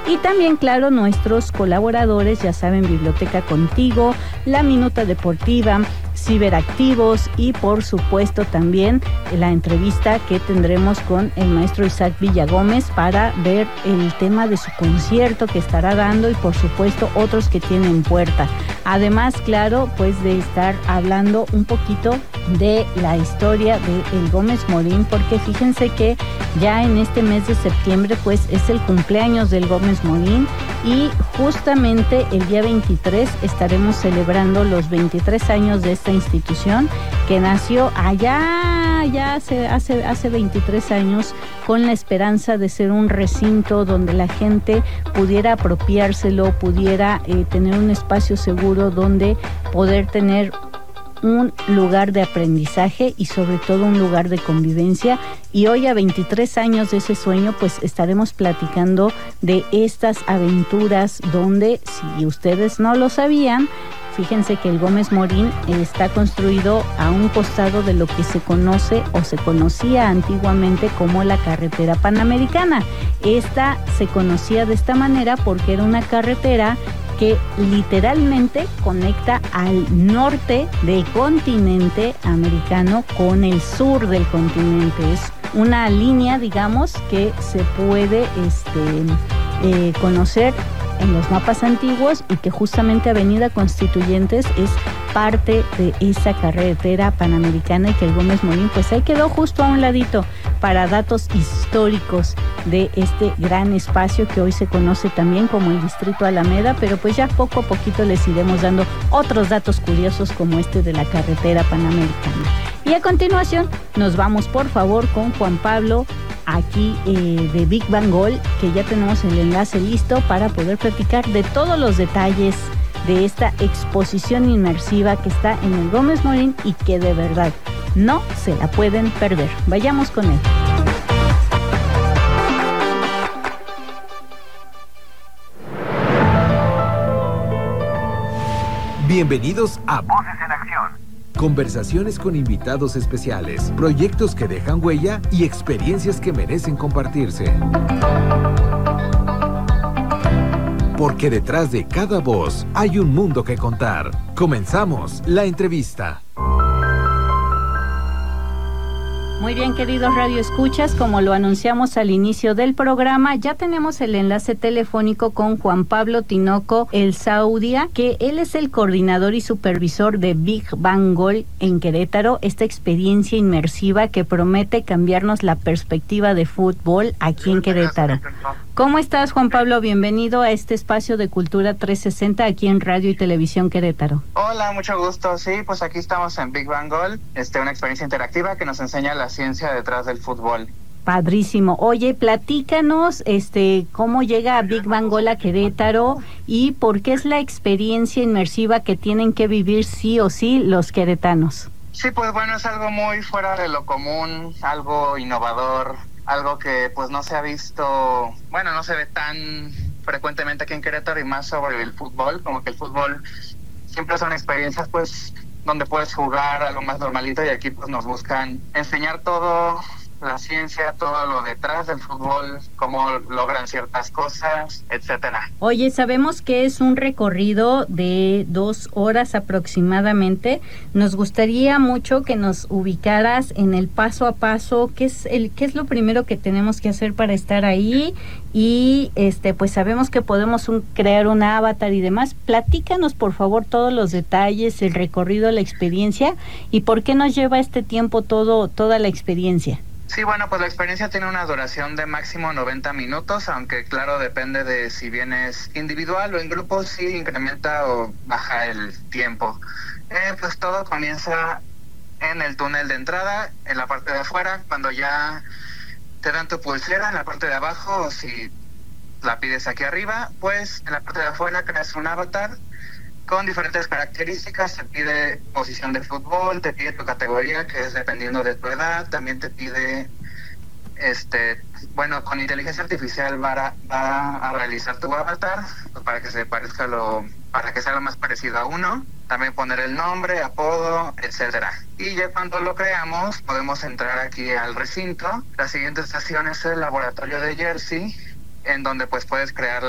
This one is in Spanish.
Y también, claro, nuestros colaboradores, ya saben, Biblioteca Contigo, La Minuta Deportiva, Ciberactivos y por supuesto también la entrevista que tendremos con el maestro Isaac Villagómez para ver el tema de su concierto que estará dando y por supuesto otros que tienen puerta. Además, claro, pues de estar hablando un poquito de la historia de el Gómez Morín, porque fíjense que ya en este mes de septiembre pues es el cumpleaños del Gómez Morín y justamente el día 23 estaremos celebrando los 23 años de esta institución que nació allá ya hace 23 años con la esperanza de ser un recinto donde la gente pudiera apropiárselo, pudiera tener un espacio seguro donde poder tener un lugar de aprendizaje y sobre todo un lugar de convivencia. Y hoy, a 23 años de ese sueño, pues estaremos platicando de estas aventuras donde, si ustedes no lo sabían, fíjense que el Gómez Morín está construido a un costado de lo que se conoce o se conocía antiguamente como la carretera panamericana. Esta se conocía de esta manera porque era una carretera que literalmente conecta al norte del continente americano con el sur del continente. Es una línea, digamos, que se puede conocer en los mapas antiguos y que justamente Avenida Constituyentes es parte de esa carretera panamericana y que el Gómez Morín pues ahí quedó justo a un ladito para datos históricos de este gran espacio que hoy se conoce también como el Distrito Alameda, pero pues ya poco a poquito les iremos dando otros datos curiosos como este de la carretera panamericana. Y a continuación nos vamos por favor con Juan Pablo aquí de Big Bangol, que ya tenemos el enlace listo para poder platicar de todos los detalles de esta exposición inmersiva que está en el Gómez Morín y que de verdad no se la pueden perder. Vayamos con él. Bienvenidos a Voces en Acción. Conversaciones con invitados especiales, proyectos que dejan huella y experiencias que merecen compartirse. Porque detrás de cada voz hay un mundo que contar. Comenzamos la entrevista. Muy bien, queridos radioescuchas, como lo anunciamos al inicio del programa, ya tenemos el enlace telefónico con Juan Pablo Tinoco El Saudia, que él es el coordinador y supervisor de Big Bangol en Querétaro, esta experiencia inmersiva que promete cambiarnos la perspectiva de fútbol aquí en Querétaro. ¿Cómo estás, Juan Pablo? Bienvenido a este espacio de Cultura 360 aquí en Radio y Televisión Querétaro. Hola, mucho gusto. Sí, pues aquí estamos en Big Bangol, una experiencia interactiva que nos enseña la ciencia detrás del fútbol. Padrísimo. Oye, platícanos cómo llega a Big Bangol a Querétaro y por qué es la experiencia inmersiva que tienen que vivir sí o sí los queretanos. Sí, pues bueno, es algo muy fuera de lo común, algo innovador, algo que pues no se ha visto, bueno, no se ve tan frecuentemente aquí en Querétaro y más sobre el fútbol, como que el fútbol siempre son experiencias pues donde puedes jugar algo más normalito y aquí pues nos buscan enseñar todo, la ciencia, todo lo detrás del fútbol, cómo logran ciertas cosas, etcétera. Oye, sabemos que es un recorrido de 2 horas aproximadamente. Nos gustaría mucho que nos ubicaras en el paso a paso, qué es lo primero que tenemos que hacer para estar ahí y pues sabemos que podemos crear un avatar y demás. Platícanos por favor todos los detalles, el recorrido, la experiencia y por qué nos lleva este tiempo toda la experiencia. Sí, bueno, pues la experiencia tiene una duración de máximo 90 minutos, aunque claro, depende de si vienes individual o en grupo, sí incrementa o baja el tiempo. Pues todo comienza en el túnel de entrada, en la parte de afuera, cuando ya te dan tu pulsera en la parte de abajo, o si la pides aquí arriba, pues en la parte de afuera creas un avatar con diferentes características. Te pide posición de fútbol, te pide tu categoría, que es dependiendo de tu edad, también te pide, con inteligencia artificial va a realizar tu avatar para que para que sea lo más parecido a uno, también poner el nombre, apodo, etcétera. Y ya cuando lo creamos, podemos entrar aquí al recinto. La siguiente estación es el laboratorio de Jersey, en donde pues puedes crear